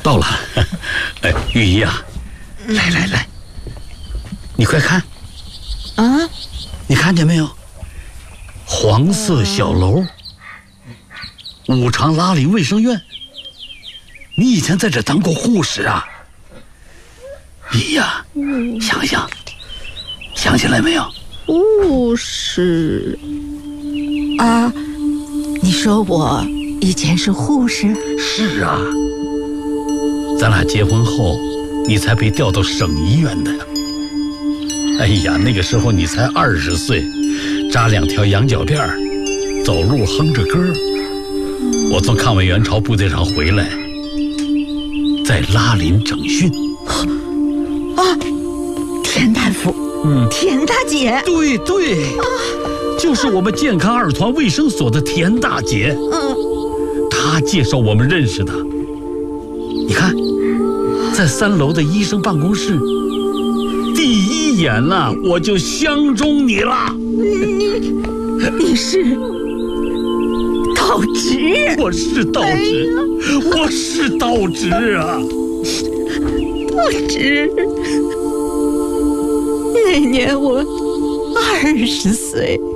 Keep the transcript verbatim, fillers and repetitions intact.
到了。哎，玉姨啊，来来来，你快看啊！ 你看见没有？黄色小楼，五常拉里卫生院。你以前在这当过护士啊？玉姨呀，想想，想起来没有？ 护士啊？你说我以前是护士？ 是啊，咱俩结婚后，你才被调到省医院的。哎呀，那个时候你才二十岁，扎两条羊角辫儿，走路哼着歌。我从抗美援朝部队上回来，在拉林整训。 啊，田大夫，嗯，田大姐， 对对，啊，就是我们健康二团卫生所的田大姐。嗯，她介绍我们认识的。你看，在三楼的医生办公室，第一眼啊，我就相中你了。 你你是道直？ 我是道直，哎，我是道直啊。 道直，那年我二十岁。